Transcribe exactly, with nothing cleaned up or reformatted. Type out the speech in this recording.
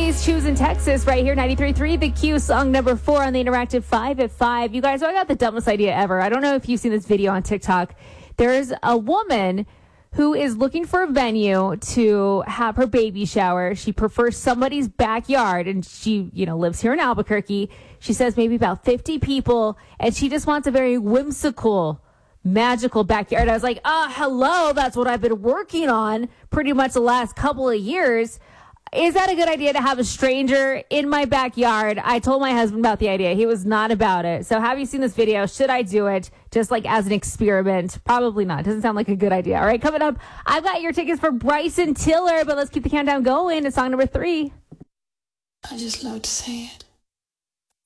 Breeze, Choose in Texas, right here, ninety-three point three. The Q, song number four on the Interactive five at five. You guys, I got the dumbest idea ever. I don't know if you've seen this video on TikTok. There's a woman who is looking for a venue to have her baby shower. She prefers somebody's backyard, and she, you know, lives here in Albuquerque. She says maybe about fifty people, and she just wants a very whimsical, magical backyard. I was like, oh, hello, that's what I've been working on pretty much the last couple of years. Is that a good idea to have a stranger in my backyard? I told my husband about the idea. He was not about it. So have you seen this video? Should I do it just like as an experiment? Probably not. Doesn't sound like a good idea. All right, coming up, I've got your tickets for Bryson Tiller, but let's keep the countdown going to song number three. I just love to say it.